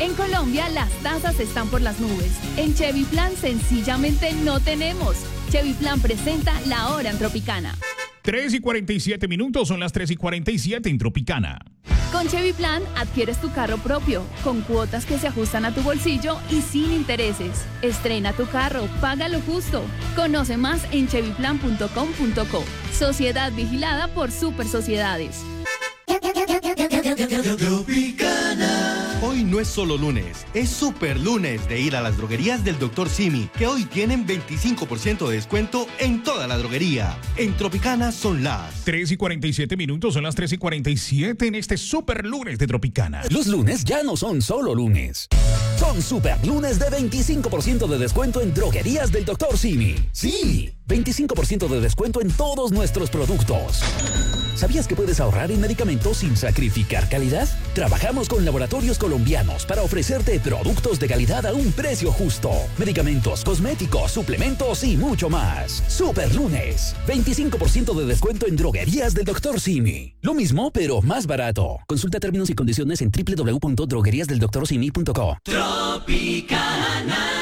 En Colombia las tasas están por las nubes. En Chevy Plan sencillamente no tenemos. Chevy Plan presenta La Hora en Tropicana. 3:47, son las 3:47 en Tropicana. Con Chevy Plan adquieres tu carro propio, con cuotas que se ajustan a tu bolsillo y sin intereses. Estrena tu carro, paga lo justo. Conoce más en chevyplan.com.co. Sociedad vigilada por Super Sociedades. Hoy no es solo lunes, es super lunes de ir a las droguerías del Dr. Simi, que hoy tienen 25% de descuento en toda la droguería. En Tropicana son las 3:47, son las 3:47 en este super lunes de Tropicana. Los lunes ya no son solo lunes. Son super lunes de 25% de descuento en droguerías del Dr. Simi. Sí, 25% de descuento en todos nuestros productos. ¿Sabías que puedes ahorrar en medicamentos sin sacrificar calidad? Trabajamos con laboratorios colombianos para ofrecerte productos de calidad a un precio justo. Medicamentos, cosméticos, suplementos y mucho más. Super lunes. 25% de descuento en droguerías del Dr. Simi. Lo mismo, pero más barato. Consulta términos y condiciones en www.drogueriasdeldoctorsimi.co. Tropicana.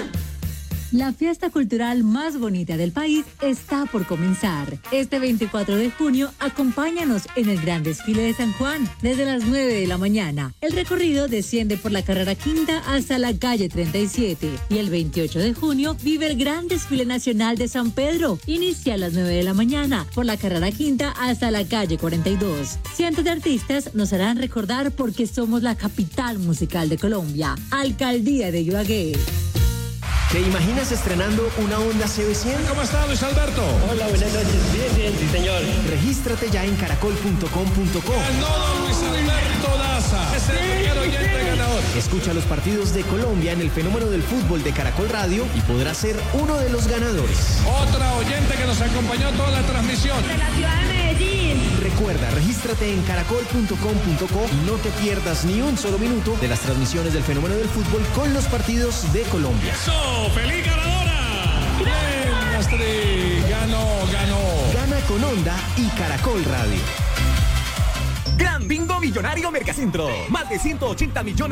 La fiesta cultural más bonita del país está por comenzar. Este 24 de junio, acompáñanos en el gran desfile de San Juan, desde las 9 de la mañana. El recorrido desciende por la carrera quinta hasta la calle 37. Y el 28 de junio, vive el gran desfile nacional de San Pedro. Inicia a las 9 de la mañana, por la carrera quinta hasta la calle 42. Cientos de artistas nos harán recordar por qué somos la capital musical de Colombia. Alcaldía de Ibagué. ¿Te imaginas estrenando una Honda CB100? ¿Cómo está, Luis Alberto? Hola, buenas noches. Bien, sí, señor. Regístrate ya en caracol.com.co. Ganó Luis Alberto Daza. Es el primer oyente ganador. Escucha los partidos de Colombia en el fenómeno del fútbol de Caracol Radio y podrás ser uno de los ganadores. Otra oyente que nos acompañó toda la transmisión. De la ciudad de Medellín. Recuerda, regístrate en caracol.com.co y no te pierdas ni un solo minuto de las transmisiones del fenómeno del fútbol con los partidos de Colombia. ¡Feliz ganadora! ¡Bien, Astrid! ¡Ganó! Gana con Honda y Caracol Radio. Gran Bingo Millonario Mercacentro. Más de 180 millones